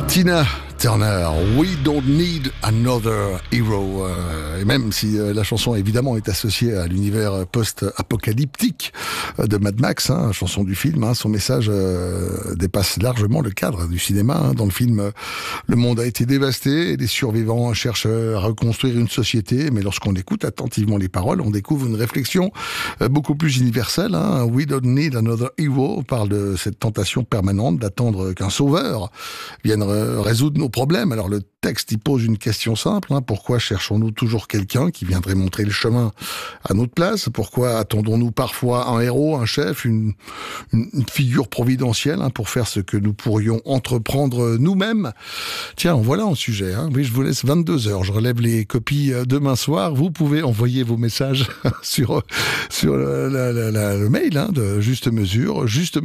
Tina Turner, We Don't Need Another Hero. Et même si la chanson évidemment est associée à l'univers post-apocalyptique de Mad Max, chanson du film, son message dépasse largement le cadre du cinéma. Dans le film, le monde a été dévasté et les survivants cherchent à reconstruire une société, mais lorsqu'on écoute attentivement les paroles, on découvre une réflexion beaucoup plus universelle. We Don't Need Another Hero parle de cette tentation permanente d'attendre qu'un sauveur vienne résoudre nos problèmes. Alors le texte, il pose une question simple. Pourquoi cherchons-nous toujours quelqu'un qui viendrait montrer le chemin à notre place? Pourquoi attendons-nous parfois un héros, un chef, une figure providentielle pour faire ce que nous pourrions entreprendre nous-mêmes? Tiens, voilà un sujet. Oui, je vous laisse 22h. Je relève les copies demain soir. Vous pouvez envoyer vos messages sur le mail de Juste Mesure,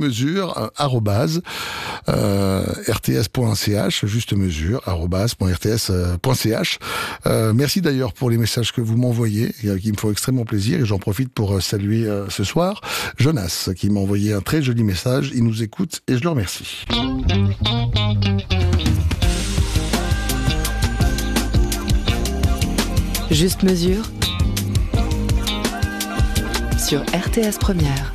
@rts.ch, justemesure@rts.ch. Merci d'ailleurs pour les messages que vous m'envoyez, qui me font extrêmement plaisir, et j'en profite pour saluer ce soir Jonas, qui m'a envoyé un très joli message. Il nous écoute et je le remercie. Juste Mesure sur RTS Première.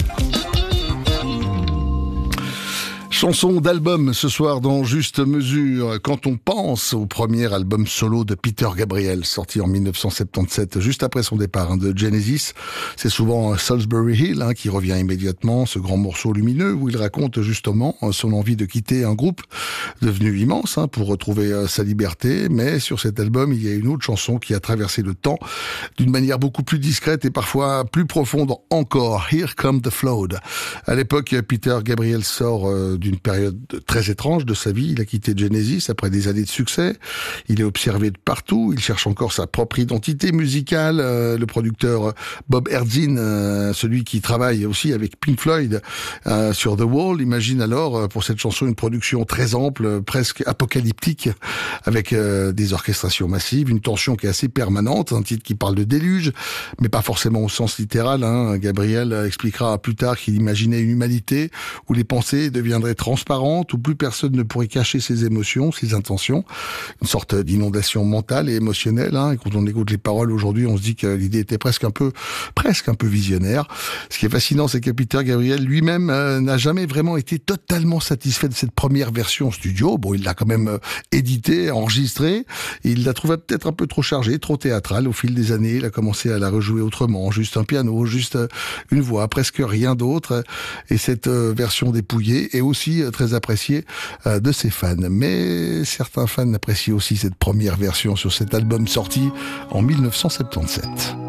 Chanson d'album ce soir dans Juste Mesure. Quand on pense au premier album solo de Peter Gabriel, sorti en 1977, juste après son départ de Genesis, c'est souvent Salisbury Hill qui revient immédiatement, ce grand morceau lumineux où il raconte justement son envie de quitter un groupe devenu immense pour retrouver sa liberté. Mais sur cet album, il y a une autre chanson qui a traversé le temps d'une manière beaucoup plus discrète et parfois plus profonde encore. Here Come the Flood. À l'époque, Peter Gabriel sort d'une période très étrange de sa vie. Il a quitté Genesis après des années de succès. Il est observé de partout. Il cherche encore sa propre identité musicale. Le producteur Bob Ezrin, celui qui travaille aussi avec Pink Floyd sur The Wall, imagine alors pour cette chanson une production très ample, presque apocalyptique, avec des orchestrations massives, une tension qui est assez permanente, un titre qui parle de déluge, mais pas forcément au sens littéral. Gabriel expliquera plus tard qu'il imaginait une humanité où les pensées deviendraient transparente, où plus personne ne pourrait cacher ses émotions, ses intentions, une sorte d'inondation mentale et émotionnelle. Et quand on écoute les paroles aujourd'hui, on se dit que l'idée était presque un peu visionnaire. Ce qui est fascinant, c'est que Peter Gabriel lui-même n'a jamais vraiment été totalement satisfait de cette première version studio. Bon, il l'a quand même édité, enregistré. Il l'a trouvé peut-être un peu trop chargée, trop théâtrale. Au fil des années, il a commencé à la rejouer autrement, juste un piano, juste une voix, presque rien d'autre. Et cette version dépouillée est aussi très appréciée de ses fans. Mais certains fans apprécient aussi cette première version sur cet album sorti en 1977.